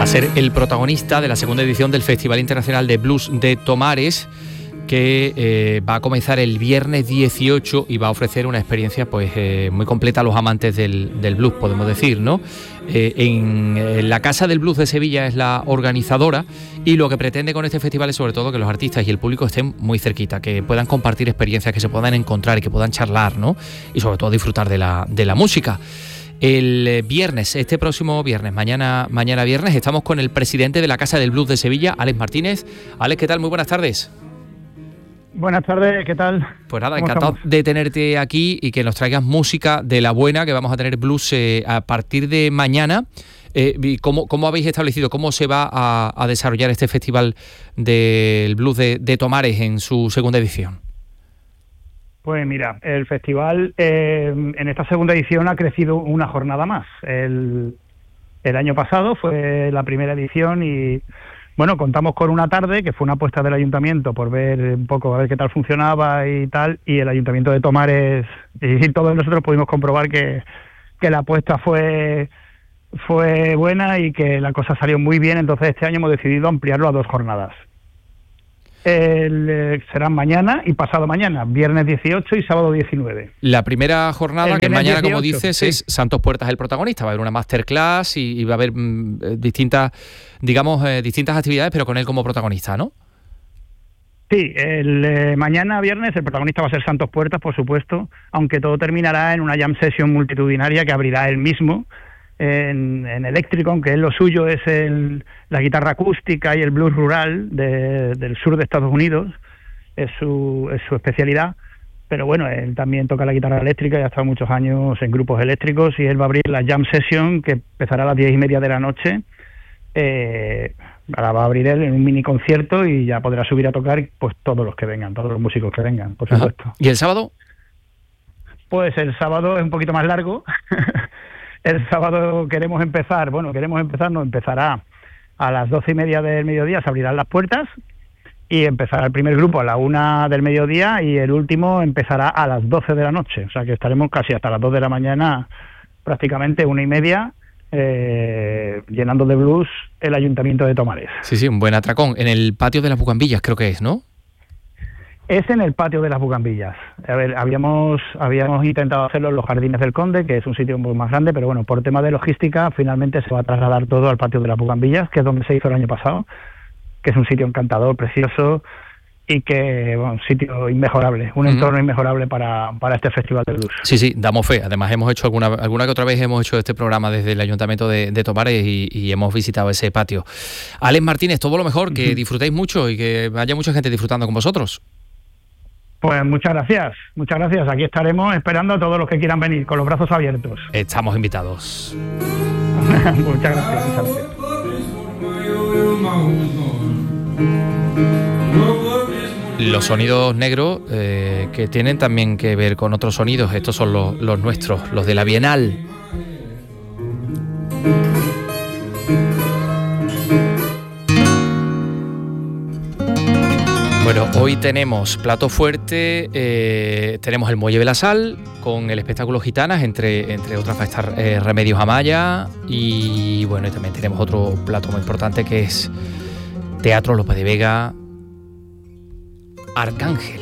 a ser el protagonista de la segunda edición del Festival Internacional de Blues de Tomares, que va a comenzar el viernes 18 y va a ofrecer una experiencia pues muy completa a los amantes del blues, podemos decir, ¿no? En la Casa del Blues de Sevilla es la organizadora, y lo que pretende con este festival es sobre todo que los artistas y el público estén muy cerquita, que puedan compartir experiencias, que se puedan encontrar y que puedan charlar, ¿no? Y sobre todo disfrutar de la música. El viernes, este próximo viernes, mañana viernes, estamos con el presidente de la Casa del Blues de Sevilla, Alex Martínez. Alex, ¿qué tal? Muy buenas tardes. Buenas tardes, ¿qué tal? Pues nada, encantado de tenerte aquí y que nos traigas música de la buena, que vamos a tener blues a partir de mañana. ¿Cómo habéis establecido, cómo se va a desarrollar este festival del blues de Tomares en su segunda edición? Pues mira, el festival en esta segunda edición ha crecido una jornada más. El año pasado fue la primera edición y bueno, contamos con una tarde que fue una apuesta del ayuntamiento por ver un poco, a ver qué tal funcionaba y tal, y el ayuntamiento de Tomares y todos nosotros pudimos comprobar que la apuesta fue buena y que la cosa salió muy bien. Entonces este año hemos decidido ampliarlo a 2 jornadas. Serán mañana y pasado mañana, viernes 18 y sábado 19. La primera jornada, que mañana, 18, como dices, sí, es Santos Puertas el protagonista. Va a haber una masterclass y va a haber distintas actividades, pero con él como protagonista, ¿no? Sí, mañana viernes el protagonista va a ser Santos Puertas, por supuesto, aunque todo terminará en una jam session multitudinaria que abrirá él mismo en Electricon, que es lo suyo, es la guitarra acústica y el blues rural del sur de Estados Unidos, es su especialidad. Pero bueno, él también toca la guitarra eléctrica y ha estado muchos años en grupos eléctricos, y él va a abrir la jam session, que empezará a las 10:30 de la noche. Ahora va a abrir él en un mini concierto y ya podrá subir a tocar pues todos los que vengan, todos los músicos que vengan, por supuesto. ¿Y el sábado? Pues el sábado es un poquito más largo. El sábado empezará a las 12:30 del mediodía, se abrirán las puertas y empezará el primer grupo a la 1 del mediodía y el último empezará a las 12 de la noche. O sea que estaremos casi hasta las 2 de la mañana, prácticamente 1:30, llenando de blues el Ayuntamiento de Tomares. Sí, un buen atracón. En el patio de las Bugambillas creo que es, ¿no? Es en el patio de las Bugambillas. A ver, habíamos intentado hacerlo en los Jardines del Conde, que es un sitio un poco más grande, pero bueno, por tema de logística, finalmente se va a trasladar todo al patio de las Bugambillas, que es donde se hizo el año pasado, que es un sitio encantador, precioso, y que, bueno, un sitio inmejorable, un entorno inmejorable para este Festival de Blues. Sí, damos fe. Además hemos hecho alguna que otra vez hemos hecho este programa desde el Ayuntamiento de Tomares y hemos visitado ese patio. Alex Martínez, todo lo mejor, que disfrutéis mucho y que haya mucha gente disfrutando con vosotros. Pues muchas gracias. Aquí estaremos esperando a todos los que quieran venir, con los brazos abiertos. Estamos invitados. Muchas gracias. Los sonidos negros que tienen también que ver con otros sonidos. Estos son los nuestros, los de la Bienal. Bueno, hoy tenemos plato fuerte, tenemos el Muelle de la Sal con el espectáculo Gitanas, entre otras va a estar Remedios Amaya, y bueno, y también tenemos otro plato muy importante que es Teatro Lope de Vega, Arcángel.